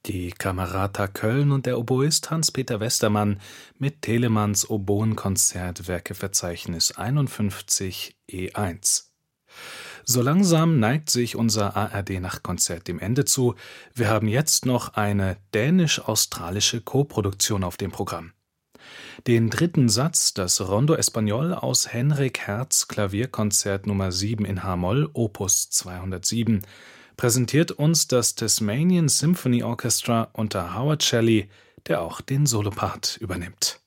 Die Camerata Köln und der Oboist Hans-Peter Westermann mit Telemanns Oboenkonzert Werkeverzeichnis 51 E1. So langsam neigt sich unser ARD-Nachtkonzert dem Ende zu. Wir haben jetzt noch eine dänisch-australische Koproduktion auf dem Programm. Den dritten Satz, das Rondo Espagnol aus Henrik Hertz Klavierkonzert Nummer 7 in h-Moll, Opus 207, präsentiert uns das Tasmanian Symphony Orchestra unter Howard Shelley, der auch den Solopart übernimmt.